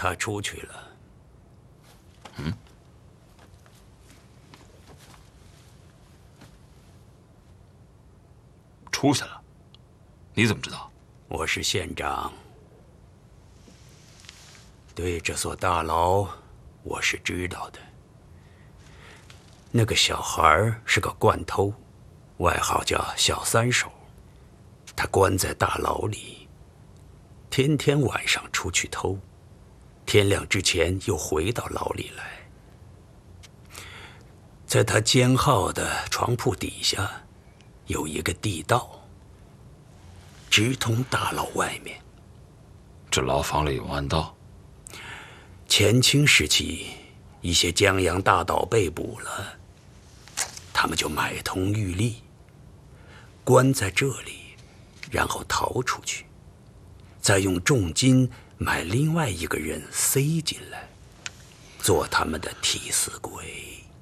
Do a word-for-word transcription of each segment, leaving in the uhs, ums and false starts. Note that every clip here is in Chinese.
他出去了。 嗯。出去了？你怎么知道？ 我是县长，对这所大牢，我是知道的。那个小孩是个惯偷，外号叫小三手。他关在大牢里，天天晚上出去偷，天亮之前又回到牢里来。在他监号的床铺底下，有一个地道，直通大牢外面。 这牢房里有暗道？ 前清时期，一些江洋大盗被捕了，他们就买通狱吏，关在这里，然后逃出去，再用重金买另外一个人塞进来，做他们的替死鬼。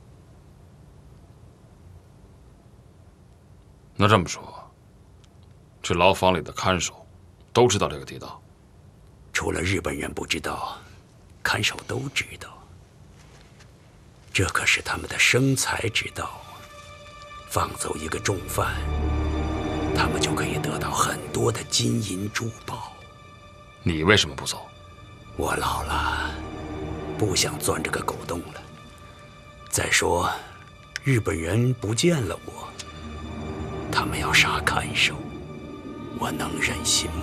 那这么说，这牢房里的看守都知道这个地道？ 除了日本人不知道，看守都知道。这可是他们的生财之道。放走一个重犯，他们就可以得到很多的金银珠宝。 你为什么不走？ 我老了，不想钻这个狗洞了。再说，日本人不见了我，他们要杀看守，我能忍心吗？